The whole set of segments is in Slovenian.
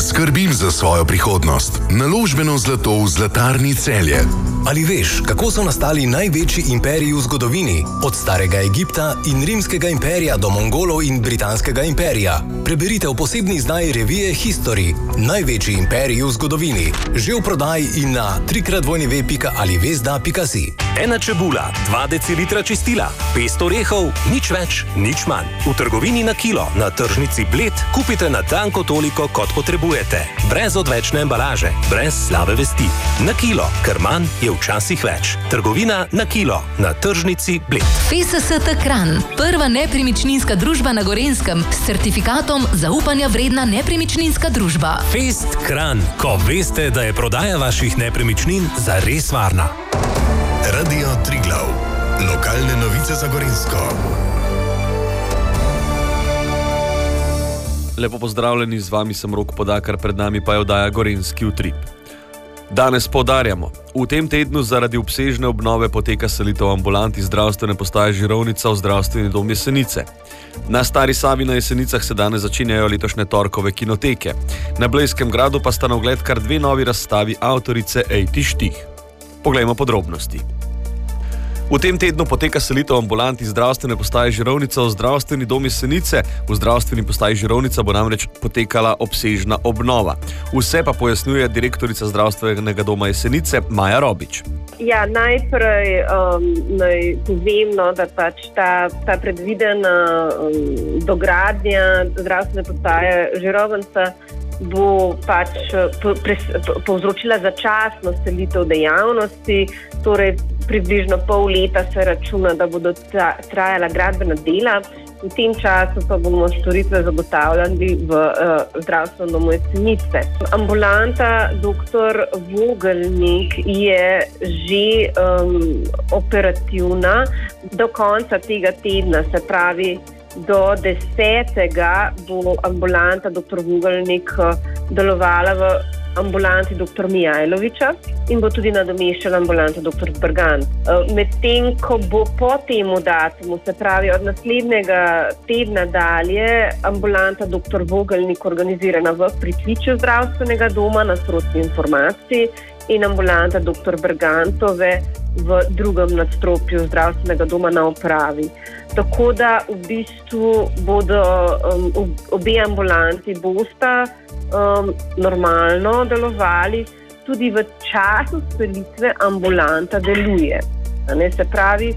Skrbim za svojo prihodnost. Naložbeno zlato v Zlatarni Celje. Ali veš, kako so nastali največji imperiji v zgodovini? Od starega Egipta in rimskega imperija do Mongolov in britanskega imperija. Preberite v posebni izdaji revije History. Največji imperiji v zgodovini. Že v prodaji in na www.alivesda.si. Ena čebula, 2 decilitra čistila, 500 orehov, nič več, nič manj. V trgovini na kilo, na tržnici Bled, kupite na tanko toliko, kot potrebujete. Brez odvečne embalaže, brez slabe vesti. Na kilo, ker manj je včasih več. Trgovina na kilo, na tržnici Bled. FSST Kranj, prva nepremičninska družba na Gorenjskem s certifikatom zaupanja vredna nepremičninska družba. Fest Kranj, ko veste, da je prodaja vaših nepremičnin zares varna. Radio Triglav. Lokalne novice za Gorenjsko. Lepo pozdravljeni, z vami sem Rok Podakar, pred nami pa je oddaja Gorenjski utrip. Danes poudarjamo, v tem tednu zaradi obsežne obnove poteka selitev ambulant iz zdravstvene postaje Žirovnica v zdravstveni dom Jesenice. Na Stari Savi na Jesenicah se danes začenjajo letošnje torkove kinoteke. Na Blejskem gradu pa sta na ogled kar 2 novi razstavi avtorice Ejti Štih. Poglejmo podrobnosti. V tem tednu poteka selitev ambulant iz zdravstvene postaje Žirovnica v zdravstveni dom Jesenice. V zdravstveni postaji Žirovnica bo namreč potekala obsežna obnova. Vse pa pojasnjuje direktorica zdravstvenega doma Jesenice Maja Robič. Ja, najprej naj povem, da pač ta predvidena dogradnja zdravstvene postaje Žirovnica bo pač povzročila začasno selitev dejavnosti, torej približno pol leta se računa, da bodo trajala gradbena dela. V tem času pa bomo storitve zagotavljali v zdravstvenem domu Jesenice. Ambulanta dr. Vogelnik je že operativna. Do konca tega tedna, se pravi do 10. bo ambulanta dr. Vogelnik delovala v ambulanti dr. Mijajloviča in bo tudi nadomeščala ambulanta dr. Bergant. Medtem, ko bo po temu datumu, se pravi od naslednjega tedna dalje, ambulanta dr. Vogelnik organizirana v pritličju zdravstvenega doma na sproti informacij in ambulanta dr. Bergantove v drugem nadstropju zdravstvenega doma na upravi. Tako da v bistvu bodo obe ambulanti bosta normalno delovali, tudi v času selitve ambulanta deluje. Se pravi,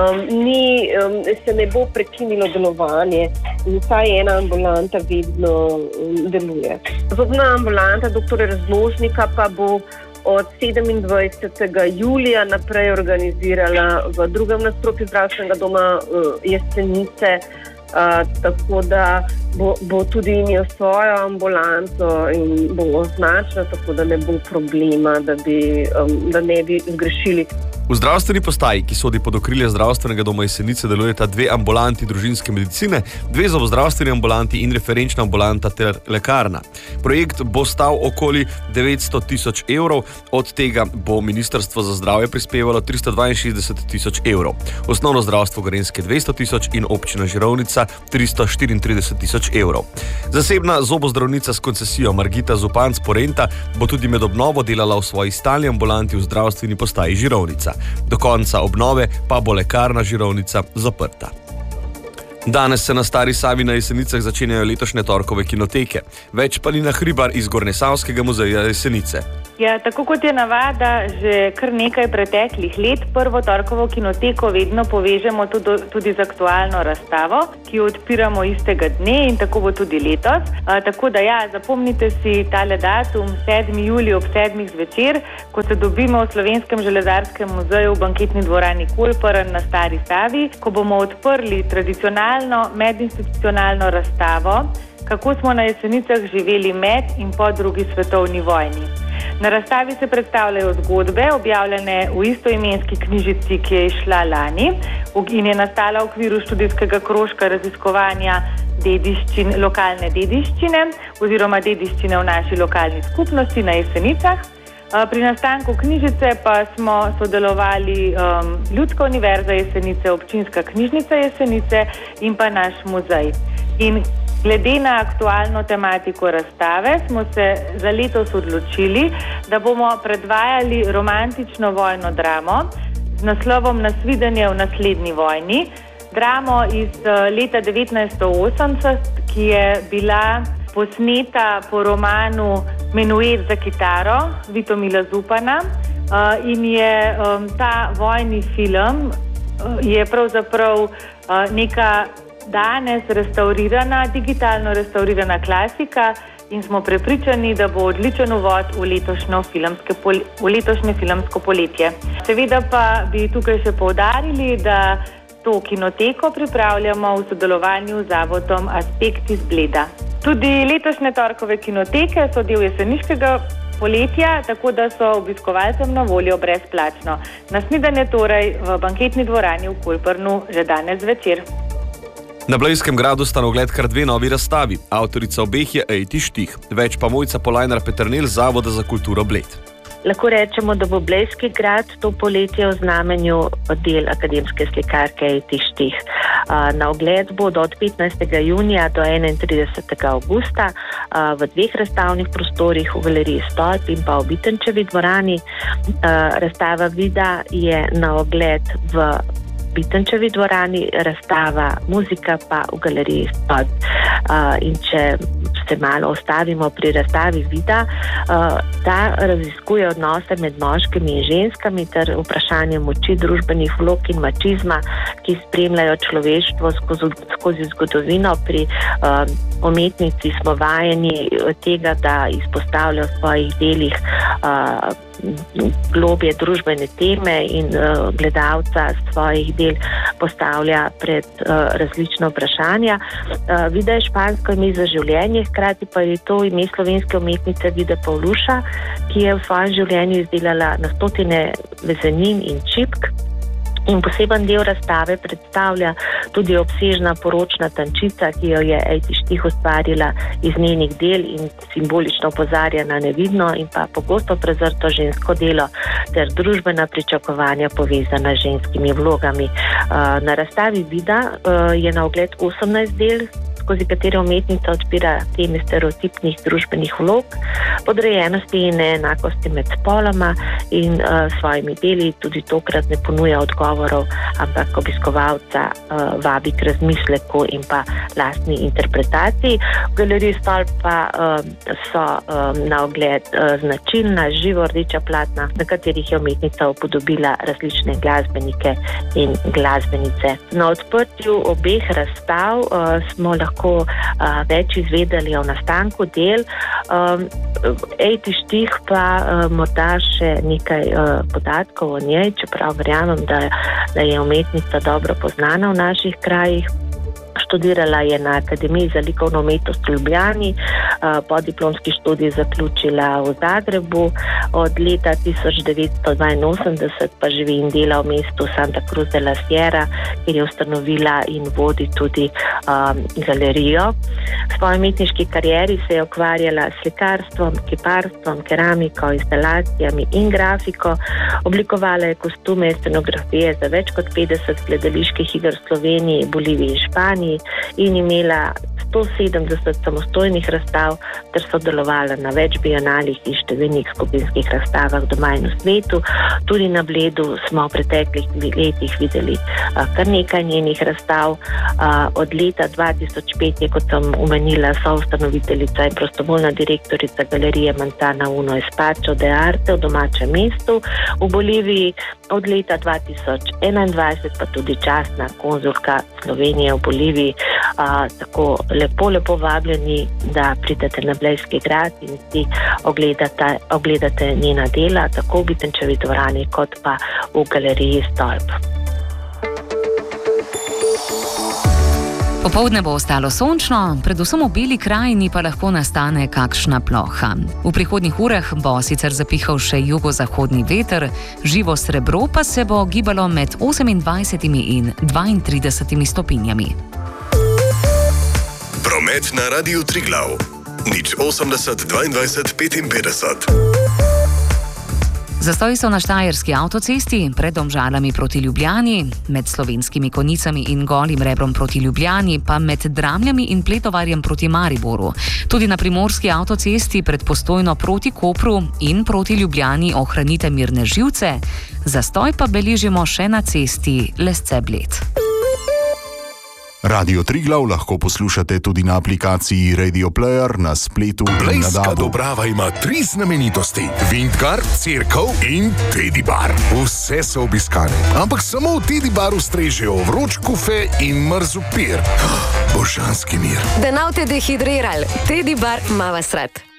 se ne bo prekinilo delovanje in vsaj ena ambulanta vedno deluje. Zobna ambulanta dr. Razložnika pa bo od 27. julija naprej organizirala v drugem nadstropju zdravstvenega doma Jesenice, tako da bo tudi imel svojo ambulanto in bo označena, tako da ne bo problema, da ne bi zgrešili. V zdravstveni postaji, ki sodi pod okrilje zdravstvenega doma Jesenice, delujeta 2 ambulanti družinske medicine, 2 zobozdravstveni ambulanti in referenčna ambulanta ter lekarna. Projekt bo stal okoli 900 tisoč evrov, od tega bo Ministrstvo za zdravje prispevalo 362 tisoč evrov. Osnovno zdravstvo Gorenjske 200 tisoč in občina Žirovnica 334 tisoč evrov. Zasebna zobozdravnica s koncesijo Margita Zupanc Porenta bo tudi med obnovo delala v svoji stalni ambulanti v zdravstveni postaji Žirovnica. Do konca obnove pa bo lekarna Žirovnica zaprta. Danes se na Stari Savi na Jesenicah začenjajo letošnje torkove kinoteke. Več pa Nina Hribar iz Gornesavskega muzeja Jesenice. Ja, tako kot je navada, že kar nekaj preteklih let prvo torkovo kinoteko vedno povežemo tudi z aktualno razstavo, ki jo odpiramo istega dne in tako bo tudi letos. Tako da zapomnite si tale datum, 7. julij ob 7. zvečer, ko se dobimo v Slovenskem železarskem muzeju v banketni dvorani Kolparen na Stari Savi, ko bomo odprli tradicionalno medinstitucionalno razstavo, kako smo na Jesenicah živeli med in po drugi svetovni vojni. Na razstavi se predstavljajo zgodbe, objavljene v istoimenski knjižici, ki je izšla lani in je nastala v okviru študijskega krožka raziskovanja lokalne dediščine oziroma dediščine v naši lokalni skupnosti na Jesenicah. Pri nastanku knjižice pa smo sodelovali Ljudska univerza Jesenice, občinska knjižnica Jesenice in pa naš muzej. In Glede na aktualno tematiko razstave smo se za letos odločili, da bomo predvajali romantično vojno dramo z naslovom Nasvidenje v naslednji vojni. Dramo iz leta 1980, ki je bila posneta po romanu Menuet za kitaro Vitomila Zupana in je ta vojni film je pravzaprav neka danes restaurirana, digitalno restaurirana klasika in smo prepričani, da bo odličen uvod v letošnje filmsko poletje. Seveda pa bi tukaj še poudarili, da to kinoteko pripravljamo v sodelovanju z Zavodom Aspekt iz Bleda. Tudi letošnje torkove kinoteke so del jeseniškega poletja, tako da so obiskovalcem na voljo brezplačno. Naslednje torej v banketni dvorani v Kulprnu že danes zvečer. Na Blejskem gradu sta na ogled kar dve novi razstavi. Avtorica obeh je Ejti Štih. Več pa Mojca Polajnar Peternelj z Zavoda za kulturo Bled. Lahko rečemo, da bo Blejski grad to poletje v znamenju del akademske slikarke Ejti Štih. Na ogled bodo od 15. junija do 31. avgusta v dveh razstavnih prostorih v galeriji Stolp in pa v Bitenčevi dvorani. Razstava Vida je na ogled v Bitenčevi dvorani, razstava Muzika pa v galeriji Stolp. In če se malo ostavimo pri razstavi Vida, ta raziskuje odnose med moškimi in ženskami ter vprašanje moči, družbenih vlog in mačizma, ki spremljajo človeštvo skozi zgodovino. Pri umetnici smo vajeni tega, da izpostavlja v svojih delih globje družbene teme in gledalca svojih del postavlja pred različna vprašanja. Vida je špansko ime za življenje, hkrati pa je to ime slovenske umetnice Vide Pavluša, ki je v svojem življenju izdelala na stotine vezenin in čipk. In poseben del razstave predstavlja tudi obsežna poročna tančica, ki jo je Ejti Štih ustvarila iz njenih del in simbolično opozarja na nevidno in pa pogosto prezrto žensko delo ter družbena pričakovanja povezana z ženskimi vlogami. Na razstavi Vida je na ogled 18 del, skozi katere umetnica odpira teme stereotipnih družbenih vlog, podrejenosti in neenakosti med spoloma in svojimi deli tudi tokrat ne ponuja odgovorov, ampak obiskovalca vabi k razmisleku in pa lastni interpretaciji. V galeriji Stolp pa so na ogled značilna živo rdeča platna, na katerih je umetnica upodobila različne glasbenike in glasbenice. Na odprtju obeh razstav smo lahko več izvedeli o nastanku del. Ejti Štih pa morda še nekaj podatkov o njej, čeprav verjamem, da je umetnica dobro poznana v naših krajih. Študirala je na Akademiji za likovno umetnost v Ljubljani, podiplomski študij zaključila v Zagrebu, od leta 1982 pa živi in dela v mestu Santa Cruz de la Sierra, kjer je ustanovila in vodi tudi galerijo. V svoji umetniški karieri se je ukvarjala s slikarstvom, kiparstvom, keramiko, instalacijami in grafiko. Oblikovala je kostume in scenografije za več kot 50 gledaliških iger v Sloveniji, Boliviji in Španiji in imela 170 samostojnih razstav ter sodelovala na več bienalih in številnih skupinskih razstavah doma in v svetu. Tudi na Bledu smo v preteklih letih videli kar nekaj njenih razstav. Od leta 2005 je, kot sem omenila, soustanoviteljica in prostovoljna direktorica galerije Manzana Uno Espacio de Arte v domačem mestu v Boliviji. Od leta 2021 pa tudi častna konzulka Slovenije v Boliviji. Tako lepo vabljeni, da pridete na Blejski grad in si ogledate njena dela, tako v Bitenčevi dvorani kot pa v galeriji Stolp. Popoldne bo ostalo sončno, predvsem v Beli krajini pa lahko nastane kakšna ploha. V prihodnjih urah bo sicer zapihal še jugozahodni veter, živo srebro pa se bo gibalo med 28 in 32 stopinjami. Promet na Radiu Triglav 080 22 55. Zastoji so na Štajerski avtocesti, pred Domžalami proti Ljubljani, med Slovenskimi Konjicami in Golim Rebrom proti Ljubljani, pa med Dramljami in Pletovarjem proti Mariboru. Tudi na Primorski avtocesti pred Postojno proti Kopru in proti Ljubljani ohranite mirne živce, zastoj pa beležimo še na cesti Lesce-Bled. Radio Triglav lahko poslušate tudi na aplikaciji Radio Player, na spletu in na Blejska DAB-u. Dobrava ima 3 znamenitosti: Vintgar, Cerkev in Teddy Bar. Vse so obiskane, ampak samo v Teddy Baru strežejo vroč kufe in mrzu pir. Božanski mir. Da ne boste dehidrirali, Teddy Bar ima vas rad.